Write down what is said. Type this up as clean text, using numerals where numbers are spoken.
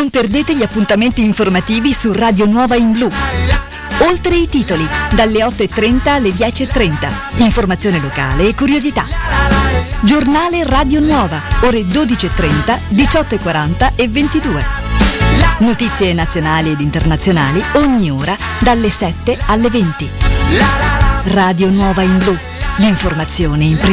Non perdete gli appuntamenti informativi su Radio Nuova in Blu. Oltre i titoli, dalle 8:30 alle 10:30. Informazione locale e curiosità. Giornale Radio Nuova, ore 12:30, 18:40 e 22. Notizie nazionali ed internazionali ogni ora dalle 7 alle 20. Radio Nuova in Blu. L'informazione in prima